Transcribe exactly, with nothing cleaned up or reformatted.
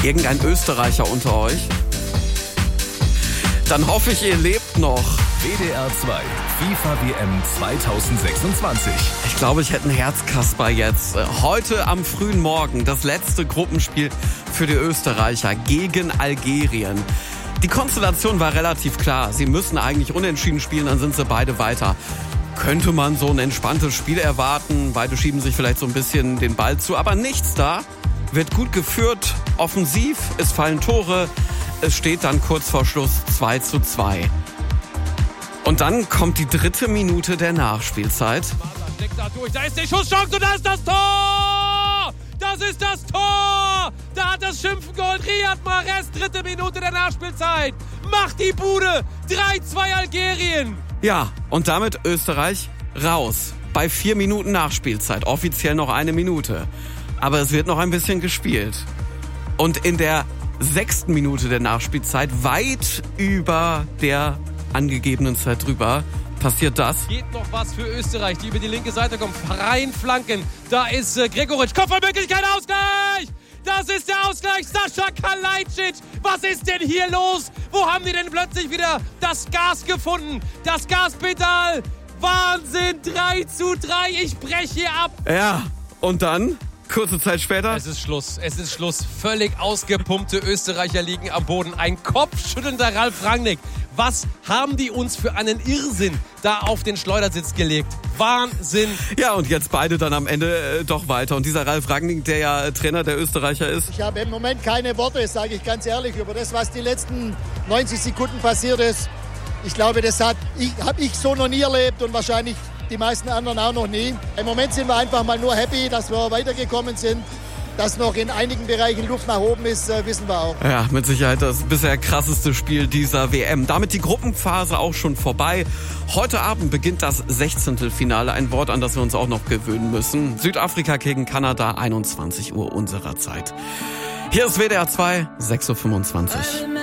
Irgendein Österreicher unter euch? Dann hoffe ich, ihr lebt noch. W D R zwei FIFA W M zweitausendsechsundzwanzig. Ich glaube, ich hätte einen Herzkasper jetzt. Heute am frühen Morgen das letzte Gruppenspiel für die Österreicher gegen Algerien. Die Konstellation war relativ klar. Sie müssen eigentlich unentschieden spielen, dann sind sie beide weiter. Könnte man so ein entspanntes Spiel erwarten. Beide schieben sich vielleicht so ein bisschen den Ball zu, aber nichts da. Wird gut geführt, offensiv, es fallen Tore. Es steht dann kurz vor Schluss zwei zu zwei. Und dann kommt die dritte Minute der Nachspielzeit. Da durch, da ist die Schusschance und da ist das Tor! Das ist das Tor! Da hat das Schimpfen geholt. Riyad Mahrez, dritte Minute der Nachspielzeit. Macht die Bude. drei zwei Algerien. Ja, und damit Österreich raus. Bei vier Minuten Nachspielzeit. Offiziell noch eine Minute. Aber es wird noch ein bisschen gespielt. Und in der sechsten Minute der Nachspielzeit, weit über der angegebenen Zeit drüber, passiert das. Geht noch was für Österreich, die über die linke Seite kommen. Freien Flanken. Da ist äh, Gregoritsch. Kopfballmöglichkeit, Ausgleich! Das ist der Ausgleich. Sascha Kalajdzic. Was ist denn hier los? Wo haben die denn plötzlich wieder das Gas gefunden? Das Gaspedal. Wahnsinn. drei zu drei. Ich breche hier ab. Ja, und dann, kurze Zeit später. Es ist Schluss. Es ist Schluss. Völlig ausgepumpte Österreicher liegen am Boden. Ein kopfschüttelnder Ralf Rangnick. Was haben die uns für einen Irrsinn da auf den Schleudersitz gelegt? Wahnsinn! Ja, und jetzt beide dann am Ende äh, doch weiter. Und dieser Ralf Rangnick, der ja äh, Trainer der Österreicher ist. Ich habe im Moment keine Worte, sage ich ganz ehrlich, über das, was die letzten neunzig Sekunden passiert ist. Ich glaube, das hat, ich, habe ich so noch nie erlebt und wahrscheinlich die meisten anderen auch noch nie. Im Moment sind wir einfach mal nur happy, dass wir weitergekommen sind. Dass noch in einigen Bereichen Luft nach oben ist, äh, wissen wir auch. Ja, mit Sicherheit das bisher krasseste Spiel dieser W M. Damit die Gruppenphase auch schon vorbei. Heute Abend beginnt das Sechzehntelfinale. Ein Wort, an das wir uns auch noch gewöhnen müssen. Südafrika gegen Kanada, einundzwanzig Uhr unserer Zeit. Hier ist W D R zwei, sechs Uhr fünfundzwanzig.